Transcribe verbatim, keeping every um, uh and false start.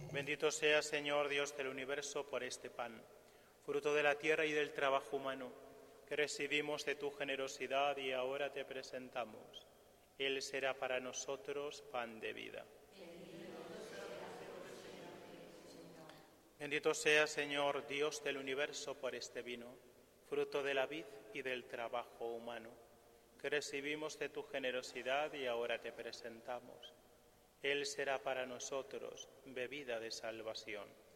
Bendito sea, Señor Dios del universo, por este pan, fruto de la tierra y del trabajo humano, que recibimos de tu generosidad y ahora te presentamos. Él será para nosotros pan de vida. Bendito sea, Señor Dios del universo, por este vino, fruto de la vid y del trabajo humano, que recibimos de tu generosidad y ahora te presentamos. Él será para nosotros bebida de salvación.